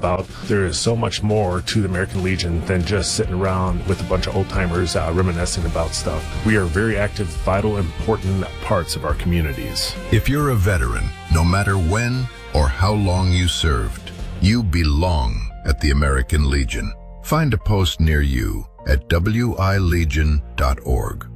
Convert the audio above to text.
about. There is so much more to the American Legion than just sitting around with a bunch of old-timers reminiscing about stuff. We are very active, vital, important parts of our communities. If you're a veteran, no matter when or how long you served, you belong at the American Legion. Find a post near you at wilegion.org.